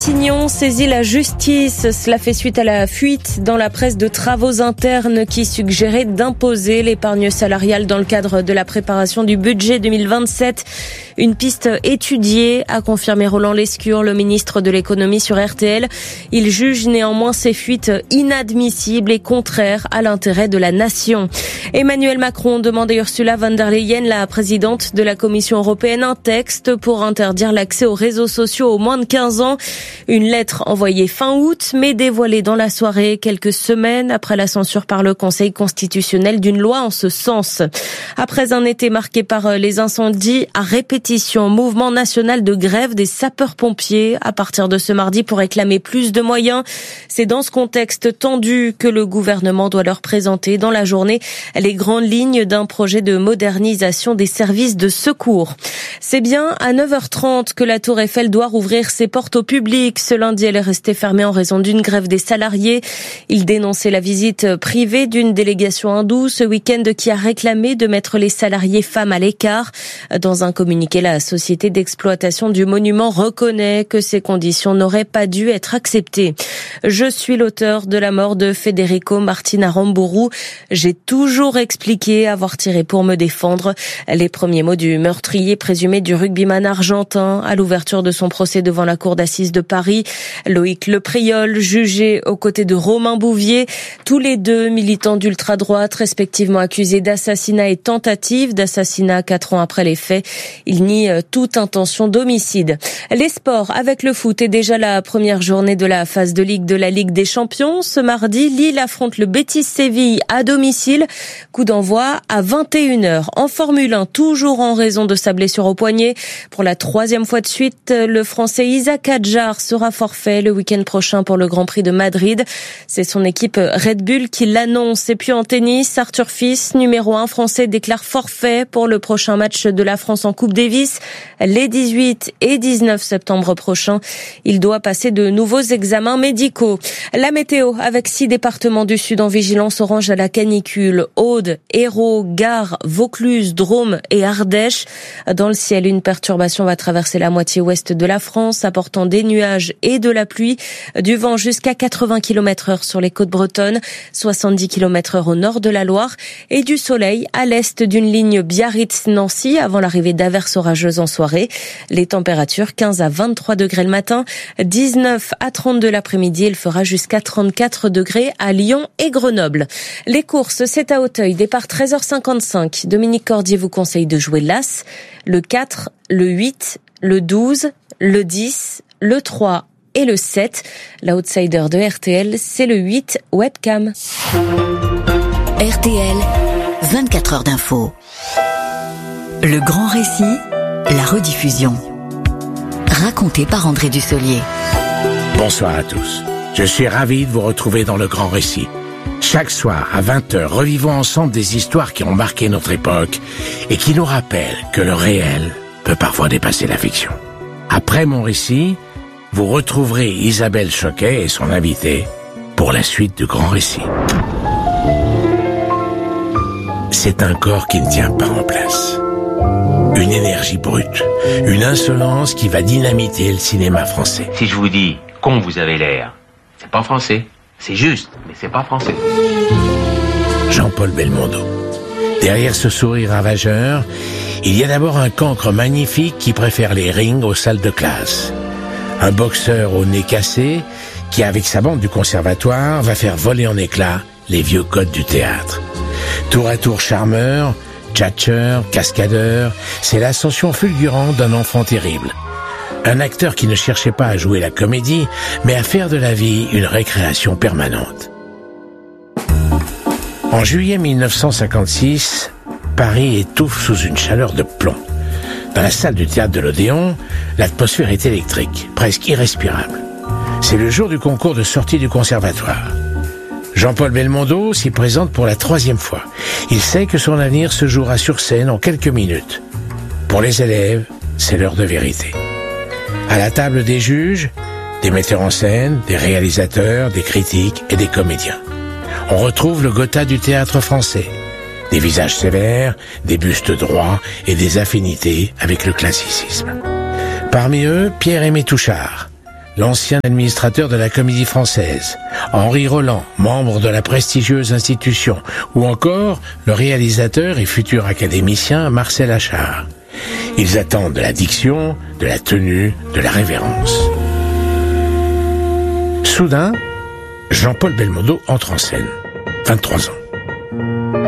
Signon saisit la justice. Cela fait suite à la fuite dans la presse de travaux internes qui suggérait d'imposer l'épargne salariale dans le cadre de la préparation du budget 2027. Une piste étudiée, a confirmé Roland Lescure, le ministre de l'économie sur RTL. Il juge néanmoins ces fuites inadmissibles et contraires à l'intérêt de la nation. Emmanuel Macron demande à Ursula von der Leyen, la présidente de la Commission européenne, un texte pour interdire l'accès aux réseaux sociaux aux moins de 15 ans. Une lettre envoyée fin août, mais dévoilée dans la soirée, quelques semaines après la censure par le Conseil constitutionnel d'une loi en ce sens. Après un été marqué par les incendies à répétition, mouvement national de grève des sapeurs-pompiers à partir de ce mardi pour réclamer plus de moyens. C'est dans ce contexte tendu que le gouvernement doit leur présenter dans la journée les grandes lignes d'un projet de modernisation des services de secours. C'est bien à 9h30 que la Tour Eiffel doit rouvrir ses portes au public. Ce lundi, elle est restée fermée en raison d'une grève des salariés. Ils dénonçaient la visite privée d'une délégation hindoue ce week-end qui a réclamé de mettre les salariés femmes à l'écart. Dans un communiqué, la société d'exploitation du monument reconnaît que ces conditions n'auraient pas dû être acceptées. Je suis l'auteur de la mort de Federico Martin Aramburu. J'ai toujours expliqué avoir tiré pour me défendre. Les premiers mots du meurtrier présumé du rugbyman argentin à l'ouverture de son procès devant la cour d'assises de Paris. Loïc Lepriol, jugé aux côtés de Romain Bouvier, tous les deux militants d'ultra-droite, respectivement accusés d'assassinat et tentative d'assassinat 4 ans après les faits. Ils nient toute intention d'homicide. Les sports avec le foot et déjà la première journée de la phase de Ligue de la Ligue des Champions. Ce mardi, Lille affronte le Betis Séville à domicile. Coup d'envoi à 21h. En Formule 1, toujours en raison de sa blessure au poignet. Pour la 3e fois de suite, le Français Isaac Hadjar sera forfait le week-end prochain pour le Grand Prix de Madrid. C'est son équipe Red Bull qui l'annonce. Et puis en tennis, Arthur Fils, numéro 1 français, déclare forfait pour le prochain match de la France en Coupe Davis. Les 18 et 19 septembre prochains, il doit passer de nouveaux examens médicaux. La météo avec 6 départements du Sud en vigilance orange à la canicule. Aude, Hérault, Gare, Vaucluse, Drôme et Ardèche. Dans le ciel, une perturbation va traverser la moitié ouest de la France, apportant des nuages et de la pluie, du vent jusqu'à 80 km/h sur les côtes bretonnes, 70 km/h au nord de la Loire et du soleil à l'est d'une ligne Biarritz-Nancy avant l'arrivée d'averses orageuses en soirée. Les températures 15 à 23 degrés le matin, 19 à 32 l'après-midi. Il fera jusqu'à 34 degrés à Lyon et Grenoble. Les courses, c'est à Auteuil, départ 13h55. Dominique Cordier vous conseille de jouer l'As, le 4, le 8, le 12, le 10, le 3 et le 7. L'outsider de RTL, c'est le 8, Webcam. RTL, 24 heures d'info. Le grand récit, la rediffusion. Raconté par André Dussolier. Bonsoir à tous. Je suis ravi de vous retrouver dans le grand récit. Chaque soir, à 20h, revivons ensemble des histoires qui ont marqué notre époque et qui nous rappellent que le réel peut parfois dépasser la fiction. Après mon récit, vous retrouverez Isabelle Choquet et son invité pour la suite du grand récit. C'est un corps qui ne tient pas en place. Une énergie brute, une insolence qui va dynamiter le cinéma français. Si je vous dis « con vous avez l'air », c'est pas français. C'est juste, mais c'est pas français. Jean-Paul Belmondo. Derrière ce sourire ravageur, il y a d'abord un cancre magnifique qui préfère les rings aux salles de classe. Un boxeur au nez cassé qui, avec sa bande du conservatoire, va faire voler en éclats les vieux codes du théâtre. Tour à tour charmeur, tchatcheur, cascadeur, c'est l'ascension fulgurante d'un enfant terrible. Un acteur qui ne cherchait pas à jouer la comédie, mais à faire de la vie une récréation permanente. En juillet 1956, Paris étouffe sous une chaleur de plomb. Dans la salle du théâtre de l'Odéon, l'atmosphère est électrique, presque irrespirable. C'est le jour du concours de sortie du conservatoire. Jean-Paul Belmondo s'y présente pour la 3e fois. Il sait que son avenir se jouera sur scène en quelques minutes. Pour les élèves, c'est l'heure de vérité. À la table des juges, des metteurs en scène, des réalisateurs, des critiques et des comédiens. On retrouve le Gotha du théâtre français. Des visages sévères, des bustes droits et des affinités avec le classicisme. Parmi eux, Pierre-Aimé Touchard, l'ancien administrateur de la Comédie Française, Henri Roland, membre de la prestigieuse institution, ou encore le réalisateur et futur académicien Marcel Achard. Ils attendent de la diction, de la tenue, de la révérence. Soudain, Jean-Paul Belmondo entre en scène, 23 ans.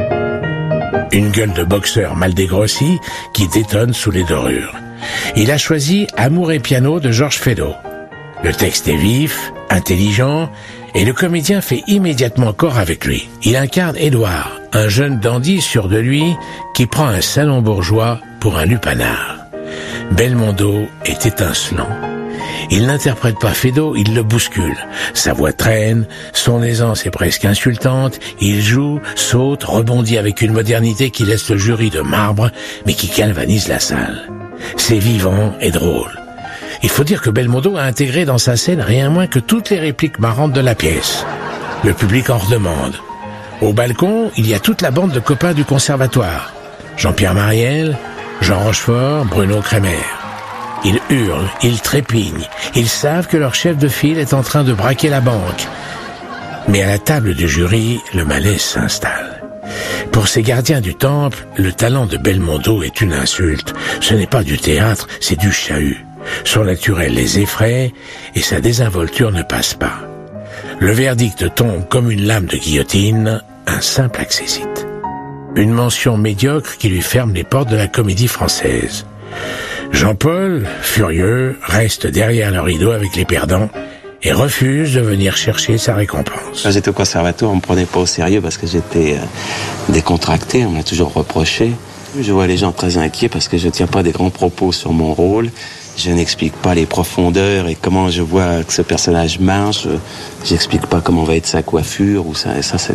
Une gueule de boxeur mal dégrossie qui détonne sous les dorures. Il a choisi Amour et piano de Georges Feydeau. Le texte est vif, intelligent, et le comédien fait immédiatement corps avec lui. Il incarne Édouard, un jeune dandy sûr de lui qui prend un salon bourgeois pour un lupanard. Belmondo est étincelant. Il n'interprète pas Feydeau, il le bouscule. Sa voix traîne, son aisance est presque insultante, il joue, saute, rebondit avec une modernité qui laisse le jury de marbre, mais qui galvanise la salle. C'est vivant et drôle. Il faut dire que Belmondo a intégré dans sa scène rien moins que toutes les répliques marrantes de la pièce. Le public en redemande. Au balcon, il y a toute la bande de copains du conservatoire. Jean-Pierre Mariel, Jean Rochefort, Bruno Kremer. Ils hurlent, ils trépignent, ils savent que leur chef de file est en train de braquer la banque. Mais à la table du jury, le malaise s'installe. Pour ces gardiens du temple, le talent de Belmondo est une insulte. Ce n'est pas du théâtre, c'est du chahut. Son naturel les effraie et sa désinvolture ne passe pas. Le verdict tombe comme une lame de guillotine, un simple accessit. Une mention médiocre qui lui ferme les portes de la Comédie Française. Jean-Paul, furieux, reste derrière le rideau avec les perdants et refuse de venir chercher sa récompense. Quand j'étais au conservatoire, on me prenait pas au sérieux parce que j'étais décontracté, on m'a toujours reproché. Je vois les gens très inquiets parce que je tiens pas des grands propos sur mon rôle. Je n'explique pas les profondeurs et comment je vois que ce personnage marche. J'explique pas comment va être sa coiffure ou ça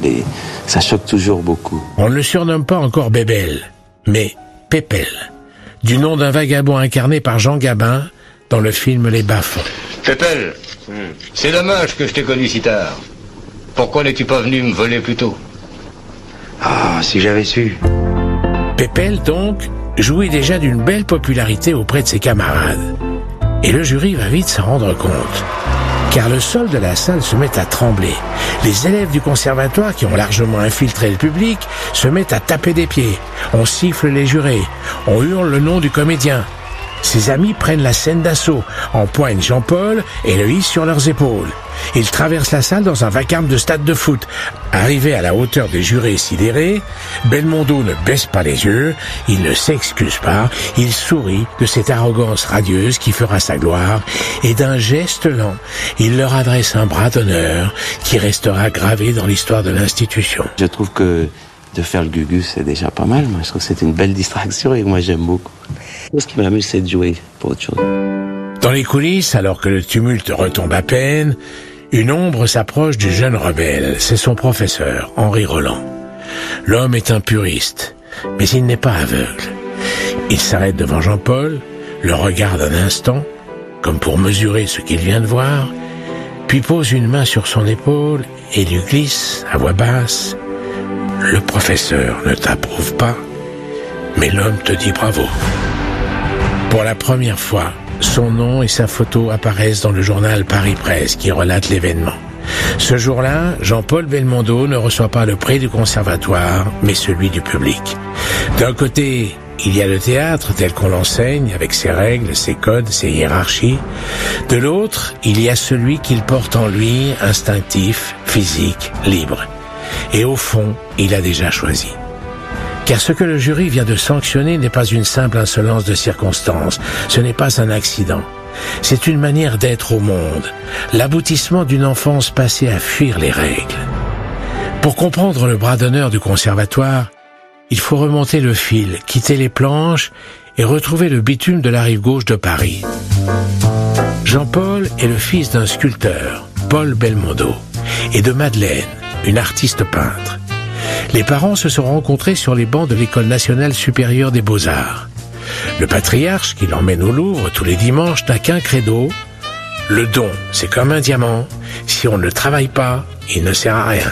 choque toujours beaucoup. On ne le surnomme pas encore Bébel, mais Pépel, du nom d'un vagabond incarné par Jean Gabin dans le film Les Bas-fonds. Pépel, c'est dommage que je t'ai connu si tard. Pourquoi n'es-tu pas venu me voler plus tôt? Ah, si j'avais su. Pépel, donc, jouit déjà d'une belle popularité auprès de ses camarades. Et le jury va vite s'en rendre compte. Car le sol de la salle se met à trembler. Les élèves du conservatoire, qui ont largement infiltré le public, se mettent à taper des pieds. On siffle les jurés. On hurle le nom du comédien. Ses amis prennent la scène d'assaut, empoignent Jean-Paul et le hissent sur leurs épaules. Ils traversent la salle dans un vacarme de stade de foot. Arrivé à la hauteur des jurés sidérés, Belmondo ne baisse pas les yeux, il ne s'excuse pas, il sourit de cette arrogance radieuse qui fera sa gloire, et d'un geste lent, il leur adresse un bras d'honneur qui restera gravé dans l'histoire de l'institution. Je trouve que de faire le Gugus, c'est déjà pas mal. Moi, je trouve que c'est une belle distraction et moi, j'aime beaucoup. Ce qui m'amuse, c'est de jouer pour autre chose. Dans les coulisses, alors que le tumulte retombe à peine, une ombre s'approche du jeune rebelle. C'est son professeur, Henri Roland. L'homme est un puriste, mais il n'est pas aveugle. Il s'arrête devant Jean-Paul, le regarde un instant, comme pour mesurer ce qu'il vient de voir, puis pose une main sur son épaule et lui glisse, à voix basse, « Le professeur ne t'approuve pas, mais l'homme te dit bravo. » Pour la première fois, son nom et sa photo apparaissent dans le journal Paris Presse qui relate l'événement. Ce jour-là, Jean-Paul Belmondo ne reçoit pas le prix du conservatoire, mais celui du public. D'un côté, il y a le théâtre tel qu'on l'enseigne, avec ses règles, ses codes, ses hiérarchies. De l'autre, il y a celui qu'il porte en lui, instinctif, physique, libre. Et au fond, il a déjà choisi. Car ce que le jury vient de sanctionner n'est pas une simple insolence de circonstance, ce n'est pas un accident. C'est une manière d'être au monde, l'aboutissement d'une enfance passée à fuir les règles. Pour comprendre le bras d'honneur du conservatoire, il faut remonter le fil, quitter les planches et retrouver le bitume de la rive gauche de Paris. Jean-Paul est le fils d'un sculpteur, Paul Belmondo, et de Madeleine, une artiste peintre. Les parents se sont rencontrés sur les bancs de l'École nationale supérieure des beaux-arts. Le patriarche, qui l'emmène au Louvre tous les dimanches, n'a qu'un credo. Le don, c'est comme un diamant. Si on ne travaille pas, il ne sert à rien.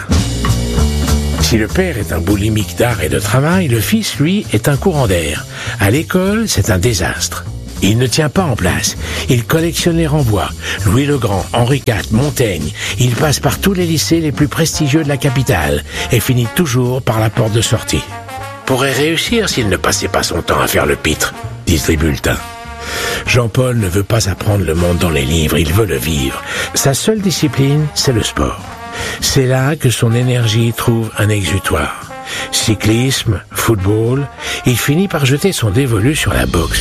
Si le père est un boulimique d'art et de travail, le fils, lui, est un courant d'air. À l'école, c'est un désastre. Il ne tient pas en place. Il collectionne les renvois. Louis le Grand, Henri IV, Montaigne. Il passe par tous les lycées les plus prestigieux de la capitale et finit toujours par la porte de sortie. Pourrait réussir s'il ne passait pas son temps à faire le pitre, disent les bulletins. Jean-Paul ne veut pas apprendre le monde dans les livres, il veut le vivre. Sa seule discipline, c'est le sport. C'est là que son énergie trouve un exutoire. Cyclisme, football, il finit par jeter son dévolu sur la boxe.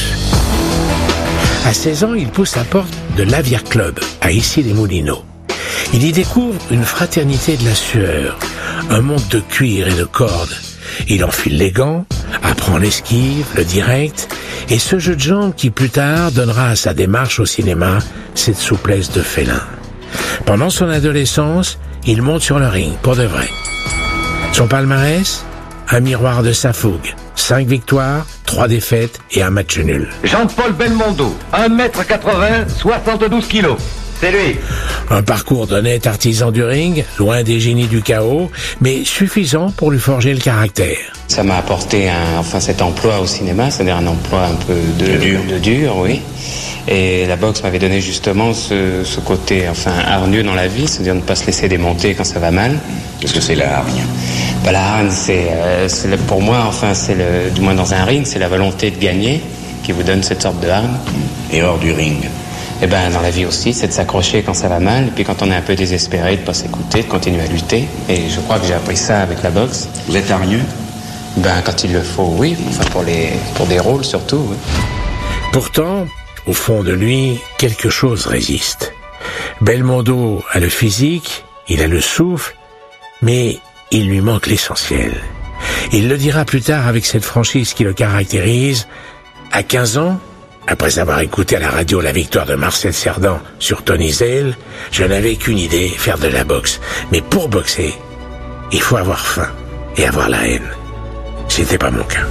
À 16 ans, il pousse la porte de l'Aviaire Club, à Issy-les-Moulineaux. Il y découvre une fraternité de la sueur, un monde de cuir et de cordes. Il enfile les gants, apprend l'esquive, le direct, et ce jeu de jambes qui plus tard donnera à sa démarche au cinéma cette souplesse de félin. Pendant son adolescence, il monte sur le ring, pour de vrai. Son palmarès, un miroir de sa fougue. 5 victoires, 3 défaites et un match nul. Jean-Paul Belmondo, 1m80, 72 kilos. C'est lui. Un parcours d'honnête artisan du ring, loin des génies du chaos, mais suffisant pour lui forger le caractère. Ça m'a apporté cet emploi au cinéma, c'est-à-dire un emploi un peu de dur, oui. Et la boxe m'avait donné justement ce côté hargneux dans la vie, c'est-à-dire ne pas se laisser démonter quand ça va mal. Qu'est-ce que c'est la hargne? La hargne, pour moi, du moins dans un ring, c'est la volonté de gagner qui vous donne cette sorte de hargne. Et hors du ring? Et dans la vie aussi, c'est de s'accrocher quand ça va mal, et puis quand on est un peu désespéré, de pas s'écouter, de continuer à lutter. Et je crois que j'ai appris ça avec la boxe. Vous êtes hargneux? Quand il le faut, oui. Pour des rôles surtout, oui. Pourtant, au fond de lui, quelque chose résiste. Belmondo a le physique, il a le souffle, mais il lui manque l'essentiel. Il le dira plus tard avec cette franchise qui le caractérise. À 15 ans, après avoir écouté à la radio la victoire de Marcel Cerdan sur Tony Zell, je n'avais qu'une idée, faire de la boxe. Mais pour boxer, il faut avoir faim et avoir la haine. C'était pas mon cas.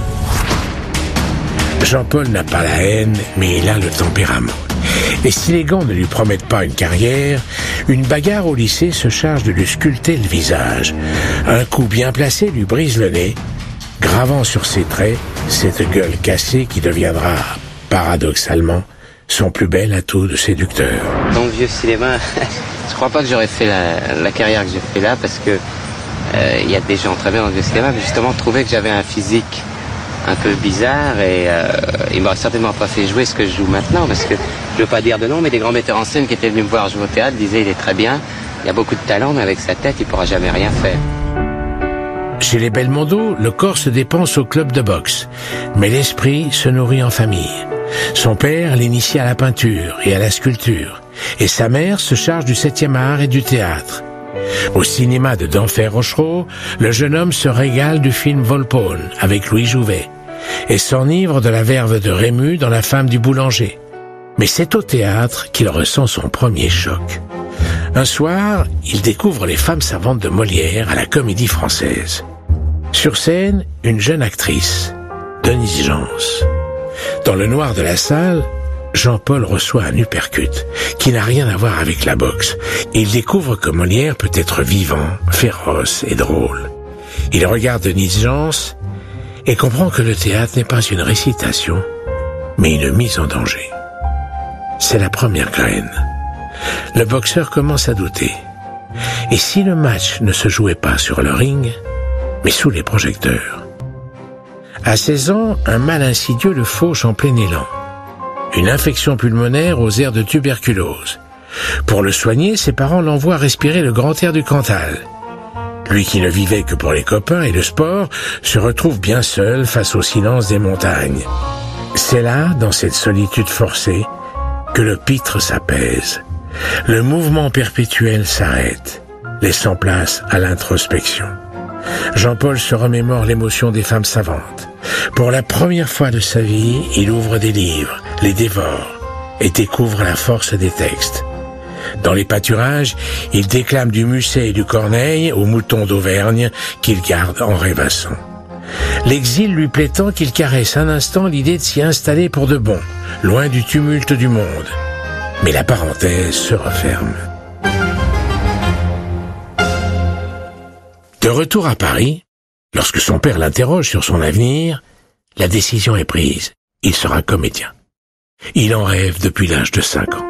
Jean-Paul n'a pas la haine, mais il a le tempérament. Et si les gants ne lui promettent pas une carrière, une bagarre au lycée se charge de lui sculpter le visage. Un coup bien placé lui brise le nez, gravant sur ses traits cette gueule cassée qui deviendra, paradoxalement, son plus bel atout de séducteur. Dans le vieux cinéma, je crois pas que j'aurais fait la carrière que j'ai fait là, parce que il y a des gens très bien dans le vieux cinéma, mais justement trouver que j'avais un physique un peu bizarre et il m'aurait certainement pas fait jouer ce que je joue maintenant, parce que je veux pas dire de nom, mais des grands metteurs en scène qui étaient venus me voir jouer au théâtre disaient il est très bien, il y a beaucoup de talent, mais avec sa tête il pourra jamais rien faire. Chez les Belmondo, le corps se dépense au club de boxe, mais l'esprit se nourrit en famille. Son père l'initie à la peinture et à la sculpture, et sa mère se charge du 7e art et du théâtre. Au cinéma de Denfert Rochereau, le jeune homme se régale du film Volpone avec Louis Jouvet et s'enivre de la verve de Rému dans La femme du boulanger. Mais c'est au théâtre qu'il ressent son premier choc. Un soir, il découvre Les femmes savantes de Molière à la Comédie Française. Sur scène, une jeune actrice, Denise Jans. Dans le noir de la salle, Jean-Paul reçoit un uppercut qui n'a rien à voir avec la boxe. Il découvre que Molière peut être vivant, féroce et drôle. Il regarde Denise Jans et comprend que le théâtre n'est pas une récitation, mais une mise en danger. C'est la première graine. Le boxeur commence à douter. Et si le match ne se jouait pas sur le ring, mais sous les projecteurs? À 16 ans, un mal insidieux le fauche en plein élan. Une infection pulmonaire aux airs de tuberculose. Pour le soigner, ses parents l'envoient respirer le grand air du Cantal. Lui qui ne vivait que pour les copains et le sport, se retrouve bien seul face au silence des montagnes. C'est là, dans cette solitude forcée, que le pitre s'apaise. Le mouvement perpétuel s'arrête, laissant place à l'introspection. Jean-Paul se remémore l'émotion des femmes savantes. Pour la première fois de sa vie, il ouvre des livres, les dévore et découvre la force des textes. Dans les pâturages, il déclame du Musset et du Corneille aux moutons d'Auvergne qu'il garde en rêvassant. L'exil lui plaît tant qu'il caresse un instant l'idée de s'y installer pour de bon, loin du tumulte du monde. Mais la parenthèse se referme. De retour à Paris, lorsque son père l'interroge sur son avenir, la décision est prise. Il sera comédien. Il en rêve depuis l'âge de 5 ans.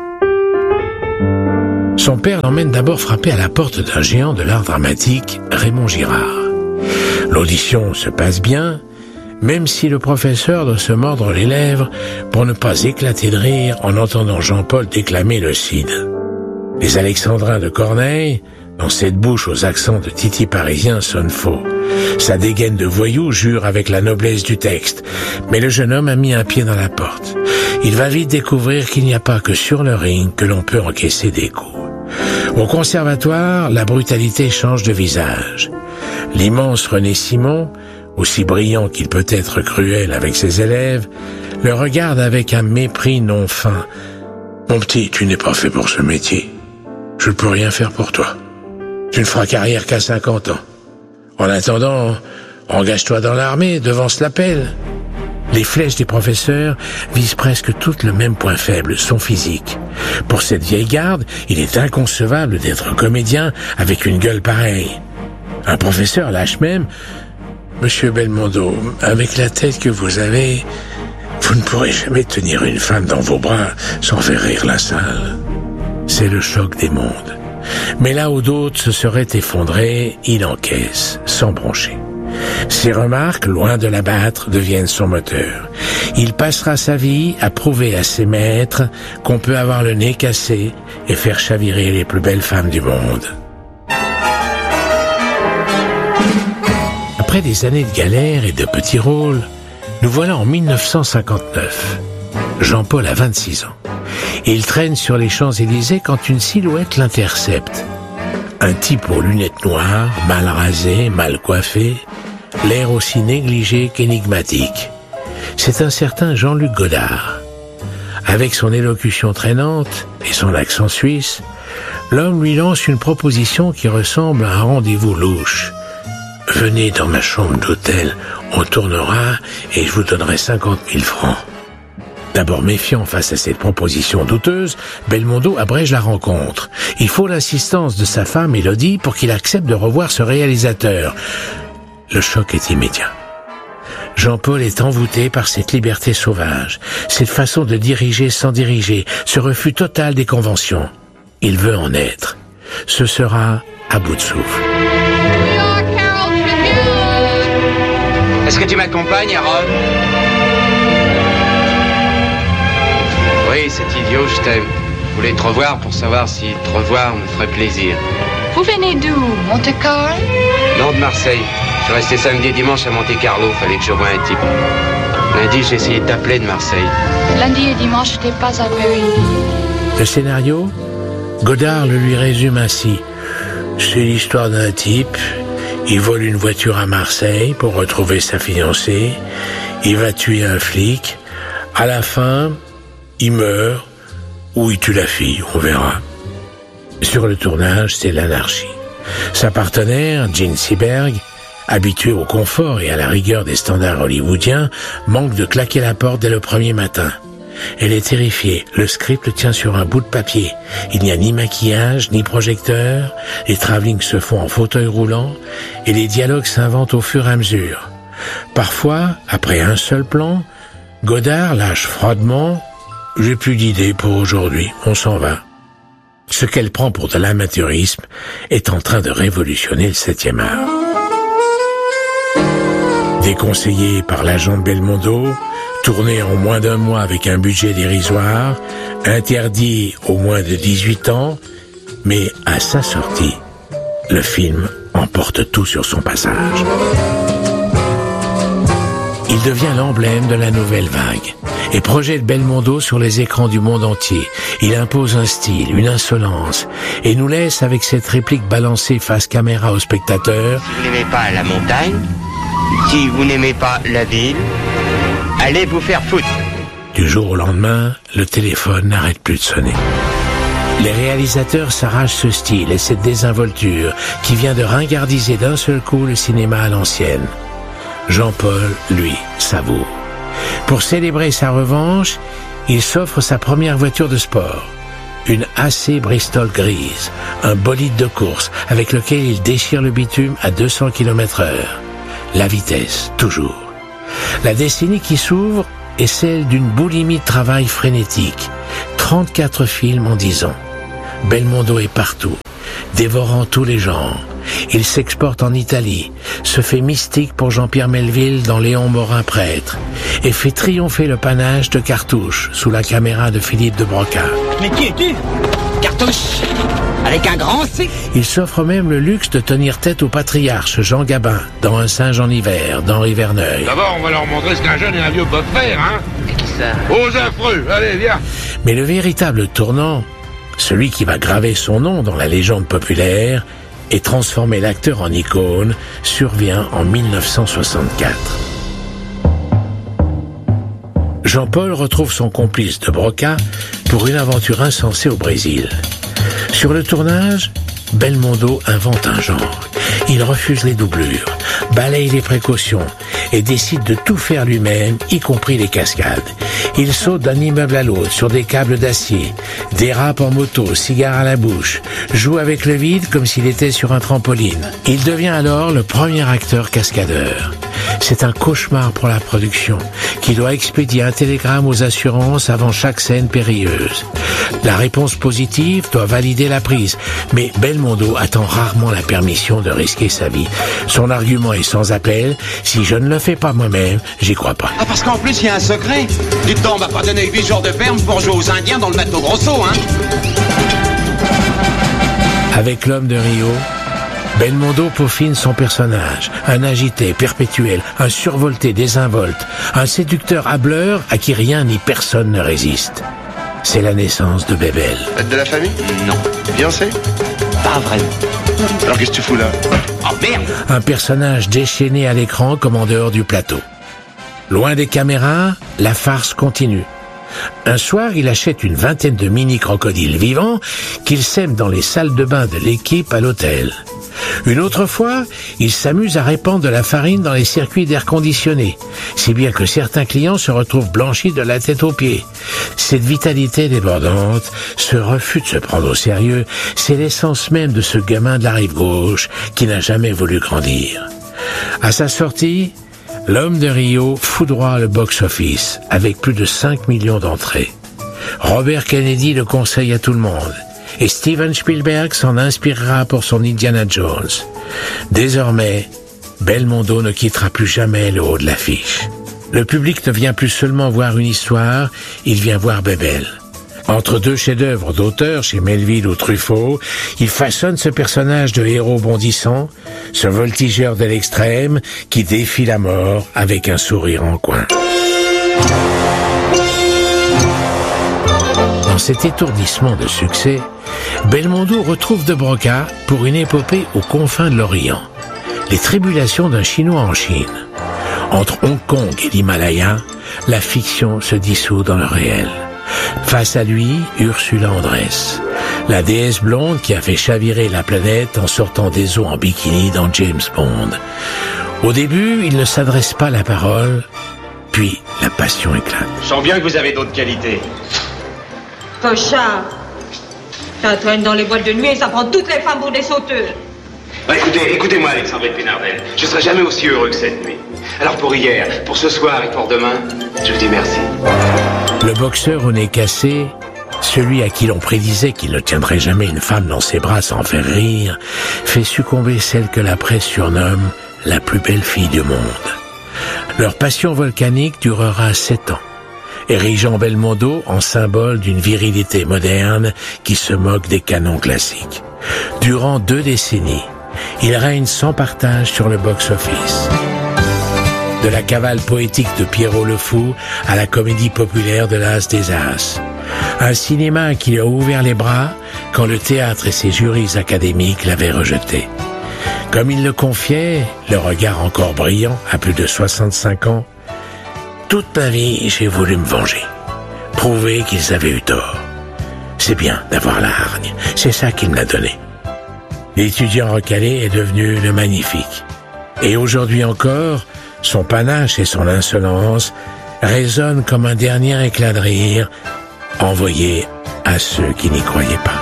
Son père l'emmène d'abord frapper à la porte d'un géant de l'art dramatique, Raymond Girard. L'audition se passe bien, même si le professeur doit se mordre les lèvres pour ne pas éclater de rire en entendant Jean-Paul déclamer le Cid. Les Alexandrins de Corneille, dans cette bouche aux accents de titi parisien, sonnent faux. Sa dégaine de voyou jure avec la noblesse du texte, mais le jeune homme a mis un pied dans la porte. Il va vite découvrir qu'il n'y a pas que sur le ring que l'on peut encaisser des coups. Au conservatoire, la brutalité change de visage. L'immense René Simon, aussi brillant qu'il peut être cruel avec ses élèves, le regarde avec un mépris non fin. « Mon petit, tu n'es pas fait pour ce métier. Je ne peux rien faire pour toi. Tu ne feras carrière qu'à 50 ans. En attendant, engage-toi dans l'armée, devance l'appel. » Les flèches des professeurs visent presque toutes le même point faible, son physique. Pour cette vieille garde, il est inconcevable d'être comédien avec une gueule pareille. Un professeur lâche même: « Monsieur Belmondo, avec la tête que vous avez, vous ne pourrez jamais tenir une femme dans vos bras sans faire rire la salle. » C'est le choc des mondes. Mais là où d'autres se seraient effondrés, il encaisse, sans broncher. Ses remarques, loin de l'abattre, deviennent son moteur. Il passera sa vie à prouver à ses maîtres qu'on peut avoir le nez cassé et faire chavirer les plus belles femmes du monde. Après des années de galère et de petits rôles, nous voilà en 1959. Jean-Paul a 26 ans. Il traîne sur les Champs-Élysées quand une silhouette l'intercepte. Un type aux lunettes noires, mal rasé, mal coiffé, l'air aussi négligé qu'énigmatique. C'est un certain Jean-Luc Godard. Avec son élocution traînante et son accent suisse, l'homme lui lance une proposition qui ressemble à un rendez-vous louche. « Venez dans ma chambre d'hôtel, on tournera et je vous donnerai 50 000 francs. » D'abord méfiant face à cette proposition douteuse, Belmondo abrège la rencontre. Il faut l'insistance de sa femme Élodie pour qu'il accepte de revoir ce réalisateur. Le choc est immédiat. Jean-Paul est envoûté par cette liberté sauvage, cette façon de diriger sans diriger, ce refus total des conventions. Il veut en être. Ce sera à bout de souffle. Est-ce que tu m'accompagnes, Harold? Oui, c'est idiot, je t'aime. Je voulais te revoir pour savoir si te revoir me ferait plaisir. Vous venez d'où? Monte-Carlo? Non, de Marseille. Je suis resté samedi et dimanche à Monte-Carlo. Fallait que je voie un type. Lundi, j'ai essayé de t'appeler de Marseille. Lundi et dimanche, je n'étais pas à Paris. Le scénario, Godard le lui résume ainsi. C'est l'histoire d'un type. Il vole une voiture à Marseille pour retrouver sa fiancée. Il va tuer un flic. À la fin, il meurt ou il tue la fille, on verra. Sur le tournage, c'est l'anarchie. Sa partenaire, Jean Seberg, habituée au confort et à la rigueur des standards hollywoodiens, manque de claquer la porte dès le premier matin. Elle est terrifiée. Le script tient sur un bout de papier. Il n'y a ni maquillage, ni projecteur. Les travelling se font en fauteuil roulant et les dialogues s'inventent au fur et à mesure. Parfois, après un seul plan, Godard lâche froidement « J'ai plus d'idées pour aujourd'hui, on s'en va ». Ce qu'elle prend pour de l'amateurisme est en train de révolutionner le 7e art. Déconseillé par l'agent de Belmondo, tourné en moins d'un mois avec un budget dérisoire, interdit aux moins de 18 ans, mais à sa sortie, le film emporte tout sur son passage. Il devient l'emblème de la nouvelle vague et projette Belmondo sur les écrans du monde entier. Il impose un style, une insolence et nous laisse avec cette réplique balancée face caméra au spectateur. Si vous n'aimez pas la montagne, si vous n'aimez pas la ville, allez vous faire foutre. Du jour au lendemain, le téléphone n'arrête plus de sonner. Les réalisateurs s'arrachent ce style et cette désinvolture qui vient de ringardiser d'un seul coup le cinéma à l'ancienne. Jean-Paul, lui, savoure. Pour célébrer sa revanche, il s'offre sa première voiture de sport. Une AC Bristol grise, un bolide de course avec lequel il déchire le bitume à 200 km/h. La vitesse, toujours. La décennie qui s'ouvre est celle d'une boulimie de travail frénétique. 34 films en 10 ans. Belmondo est partout, dévorant tous les genres. Il s'exporte en Italie, se fait mystique pour Jean-Pierre Melville dans Léon Morin prêtre, et fait triompher le panache de Cartouche sous la caméra de Philippe de Broca. Mais qui es-tu? Cartouche, avec un grand C. Il s'offre même le luxe de tenir tête au patriarche Jean Gabin dans Un singe en hiver d'Henri Verneuil. D'abord, on va leur montrer ce qu'un jeune et un vieux peuvent faire, hein? Et qui ça? Aux affreux, allez, viens. Mais le véritable tournant, celui qui va graver son nom dans la légende populaire et transformer l'acteur en icône, survient en 1964. Jean-Paul retrouve son complice de Broca pour une aventure insensée au Brésil. Sur le tournage, Belmondo invente un genre. Il refuse les doublures, balaye les précautions et décide de tout faire lui-même, y compris les cascades. Il saute d'un immeuble à l'autre sur des câbles d'acier, dérape en moto, cigare à la bouche, joue avec le vide comme s'il était sur un trampoline. Il devient alors le premier acteur cascadeur. C'est un cauchemar pour la production, qui doit expédier un télégramme aux assurances avant chaque scène périlleuse. La réponse positive doit valider la prise, mais Belmondo attend rarement la permission de risquer sa vie. Son argument est sans appel: si je ne le fais pas moi-même, j'y crois pas. Ah, parce qu'en plus, il y a un secret. Du temps, on m'a pas donné 8 jours de ferme pour jouer aux Indiens dans le Mato Grosso, hein. Avec L'Homme de Rio, Belmondo peaufine son personnage, un agité perpétuel, un survolté désinvolte, un séducteur hâbleur à qui rien ni personne ne résiste. C'est la naissance de Bébel. Fête de la famille? Non. Beyoncé? Pas vraiment. Alors qu'est-ce que tu fous là? Oh merde! Un personnage déchaîné à l'écran comme en dehors du plateau. Loin des caméras, la farce continue. Un soir, il achète une vingtaine de mini-crocodiles vivants qu'il sème dans les salles de bain de l'équipe à l'hôtel. Une autre fois, il s'amuse à répandre de la farine dans les circuits d'air conditionné, si bien que certains clients se retrouvent blanchis de la tête aux pieds. Cette vitalité débordante, ce refus de se prendre au sérieux, c'est l'essence même de ce gamin de la rive gauche qui n'a jamais voulu grandir. À sa sortie, L'Homme de Rio foudroie le box-office avec plus de 5 millions d'entrées. Robert Kennedy le conseille à tout le monde. Et Steven Spielberg s'en inspirera pour son Indiana Jones. Désormais, Belmondo ne quittera plus jamais le haut de l'affiche. Le public ne vient plus seulement voir une histoire, il vient voir Bébel. Entre deux chefs-d'œuvre d'auteur chez Melville ou Truffaut, il façonne ce personnage de héros bondissant, ce voltigeur de l'extrême qui défie la mort avec un sourire en coin. Dans cet étourdissement de succès, Belmondo retrouve de Broca pour une épopée aux confins de l'Orient. Les tribulations d'un Chinois en Chine. Entre Hong Kong et l'Himalaya, la fiction se dissout dans le réel. Face à lui, Ursula Andress, la déesse blonde qui a fait chavirer la planète en sortant des eaux en bikini dans James Bond. Au début, il ne s'adresse pas la parole, puis la passion éclate. Je sens bien que vous avez d'autres qualités. Cochard, ça traîne dans les boîtes de nuit et ça prend toutes les femmes pour des sauteuses. Écoutez-moi, Alexandre Pinardel. Je serai jamais aussi heureux que cette nuit. Alors pour hier, pour ce soir et pour demain, je vous dis merci. Le boxeur au nez cassé, celui à qui l'on prédisait qu'il ne tiendrait jamais une femme dans ses bras sans faire rire, fait succomber celle que la presse surnomme la plus belle fille du monde. Leur passion volcanique durera 7 ans, érigeant Belmondo en symbole d'une virilité moderne qui se moque des canons classiques. Durant 2 décennies, il règne sans partage sur le box-office. De la cavale poétique de Pierrot le Fou à la comédie populaire de l'As des As. Un cinéma qui lui a ouvert les bras quand le théâtre et ses jurys académiques l'avaient rejeté. Comme il le confiait, le regard encore brillant, à plus de 65 ans, « Toute ma vie, j'ai voulu me venger. Prouver qu'ils avaient eu tort. C'est bien d'avoir la hargne. C'est ça qui me l'a donné. » L'étudiant recalé est devenu le magnifique. Et aujourd'hui encore, son panache et son insolence résonnent comme un dernier éclat de rire envoyé à ceux qui n'y croyaient pas.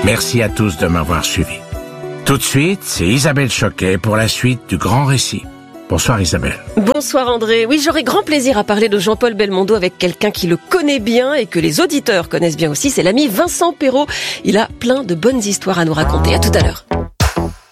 Merci à tous de m'avoir suivi. Tout de suite, c'est Isabelle Choquet pour la suite du Grand Récit. Bonsoir Isabelle. Bonsoir André. Oui, j'aurai grand plaisir à parler de Jean-Paul Belmondo avec quelqu'un qui le connaît bien et que les auditeurs connaissent bien aussi. C'est l'ami Vincent Perrault. Il a plein de bonnes histoires à nous raconter. À tout à l'heure.